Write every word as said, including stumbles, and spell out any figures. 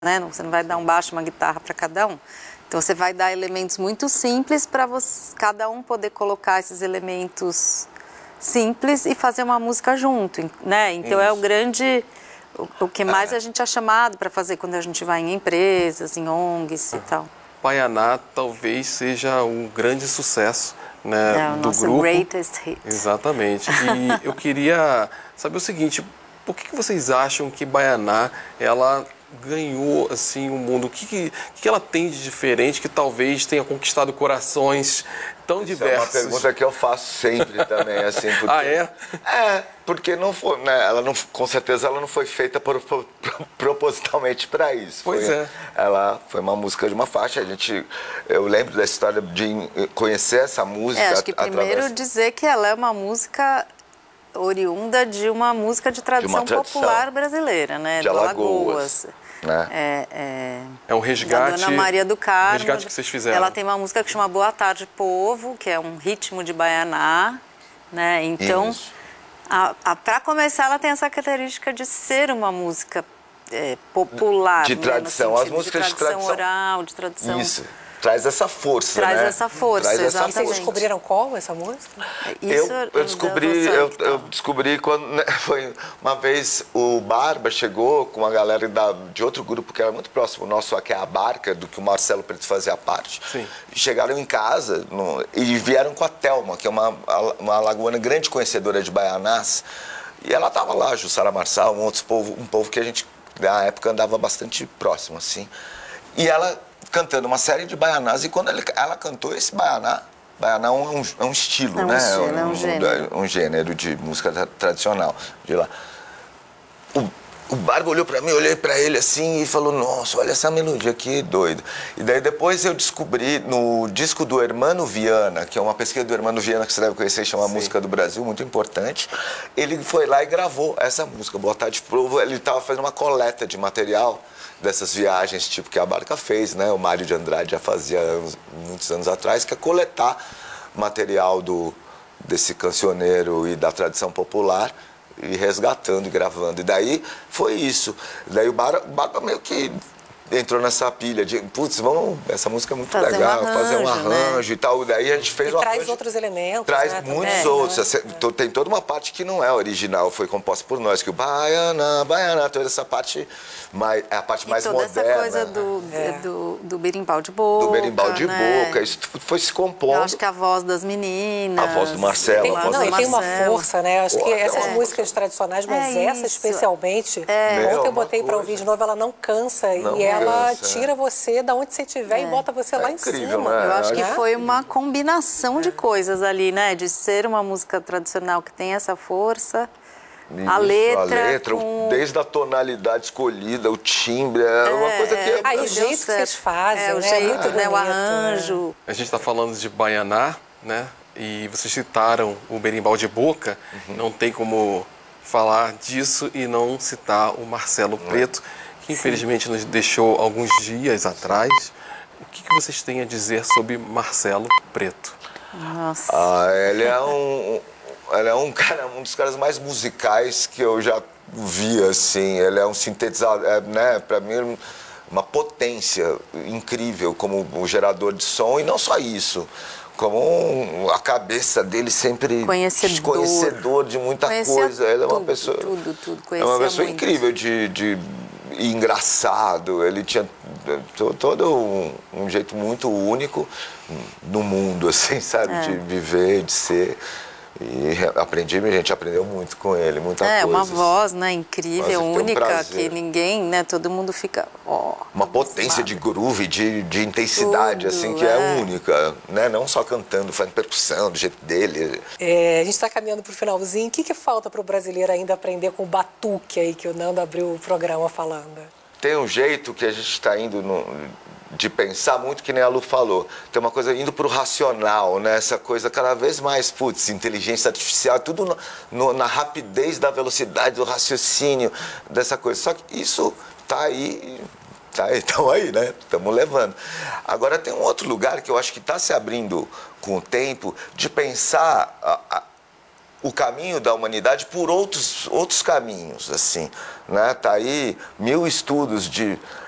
né? Você não vai dar um baixo, uma guitarra para cada um. Então você vai dar elementos muito simples para cada um poder colocar esses elementos simples e fazer uma música junto, né? Então Isso. é o grande, o, o que mais é. a gente é chamado para fazer quando a gente vai em empresas, em O N Gs e tal. Baianá talvez seja um grande sucesso, né, é, o do nosso grupo. Greatest hit. Exatamente. E eu queria saber o seguinte, por que, que vocês acham que Baianá, ela ganhou assim o mundo? O que, que, que ela tem de diferente que talvez tenha conquistado corações tão Isso diversos? É uma pergunta que eu faço sempre também, assim, porque, ah, é? É, porque não foi, né, ela não, com certeza ela não foi feita por, por, propositalmente para isso. Pois foi, é. Ela foi uma música de uma faixa, a gente, eu lembro da história de conhecer essa música. É, acho que primeiro através... dizer que ela é uma música oriunda de uma música de tradição, de tradição popular brasileira, né? De Alagoas. Alagoas. Né? É, é, é um resgate. Da Dona Maria do Carmo. resgate que vocês fizeram. Ela tem uma música que chama Boa Tarde Povo, que é um ritmo de baianá, né? Então, para começar, ela tem essa característica de ser uma música é, popular, de né? tradição, as músicas de tradição, de tradição oral, de tradição. Isso. Traz essa força, Traz né? essa força, Traz essa exatamente. força. Vocês descobriram qual essa música? Isso eu, eu descobri, eu, eu descobri quando né, foi uma vez o Barba chegou com uma galera da, de outro grupo que era muito próximo nosso, que é a Barca, do que o Marcelo Preto fazia parte. Sim. Chegaram em casa no, e vieram com a Thelma, que é uma, uma alagoana grande conhecedora de baianás. E ela estava lá, Jussara Marçal, um outro povo, um povo que a gente na época andava bastante próximo, assim. E ela cantando uma série de baianás, e quando ele, ela cantou esse baianá, baianá é um, é um estilo, é um né? Estilo, um, é um gênero. Um, um gênero de música tradicional de lá. O, o Barba olhou pra mim, eu olhei pra ele assim e falou, nossa, olha essa melodia aqui, doido. E daí depois eu descobri no disco do Hermano Viana, que é uma pesquisa do Hermano Viana que você deve conhecer, chama Sim. Música do Brasil, muito importante. Ele foi lá e gravou essa música, Boa Tarde Povo. Ele estava fazendo uma coleta de material dessas viagens, tipo que a Barca fez, né? O Mário de Andrade já fazia anos, muitos anos atrás, que é coletar material do, desse cancioneiro e da tradição popular e resgatando e gravando. E daí foi isso. Daí o Barba, o Barba meio que entrou nessa pilha de, putz, vamos, essa música é muito fazer legal, um arranjo, fazer um arranjo né? e tal. Daí a gente fez e um traz arranjo, outros elementos, traz né, muitos também, outros. né? Tem toda uma parte que não é original, foi composta por nós, que o Baianá, Baianá, toda essa parte mais, é a parte e mais toda moderna. essa coisa do, é. do, do berimbau de boca, Do berimbau de né? boca, isso foi se compondo. Eu acho que a voz das meninas... A voz do Marcelo. Tem, a voz não, do e tem uma Marcelo. força, né? Acho Pô, que é essas uma... músicas tradicionais, mas é essa isso. especialmente, é. ontem eu uma botei para coisa. ouvir de novo, ela não cansa Não e ela cansa, tira você da onde você estiver É. e bota você É lá incrível, em cima. né? Eu acho que né? foi uma combinação de coisas ali, né? De ser uma música tradicional que tem essa força, Isso, a letra, a letra com... desde a tonalidade escolhida, o timbre, é, uma coisa que... Aí Deu o jeito que certo. vocês fazem, é, o né? jeito, Muito né? O bonito, arranjo. né? A gente está falando de Baianá, né? E vocês citaram o berimbau de boca. Uhum. Não tem como falar disso e não citar o Marcelo Preto, que infelizmente Sim. nos deixou alguns dias atrás. O que, que vocês têm a dizer sobre Marcelo Preto? Nossa. Ah, ele é um, ele é um cara, um dos caras mais musicais que eu já vi, assim. Ele é um sintetizador, é, né? Para mim, uma potência incrível como um gerador de som, e não só isso. Como um, a cabeça dele sempre Conhecedor, conhecedor de muita Conhecia coisa. Ele é uma tudo, pessoa, tudo, tudo. é uma pessoa muito. incrível de, de e engraçado. Ele tinha todo um, um jeito muito único no mundo, assim, sabe, É. de viver, de ser. E aprendi, a gente aprendeu muito com ele, muita é, coisa. É, uma voz, né, incrível, Mas, única, um que ninguém, né, todo mundo fica, ó... Uma potência de groove, de, de intensidade, Tudo, assim, que é. é única, né? Não só cantando, fazendo percussão, do jeito dele. É, a gente está caminhando para o finalzinho. O que, que falta para o brasileiro ainda aprender com o batuque aí, que o Nando abriu o programa falando? Tem um jeito que a gente está indo no, de pensar muito, que nem a Lu falou. Tem uma coisa indo para o racional, né? Essa coisa cada vez mais, putz, inteligência artificial, tudo no, no, na rapidez da velocidade, do raciocínio, dessa coisa. Só que isso está aí, tá aí, estamos aí, né? Estamos levando. Agora tem um outro lugar que eu acho que está se abrindo com o tempo, de pensar a, a, o caminho da humanidade por outros, outros caminhos, assim, né? Tá aí mil estudos de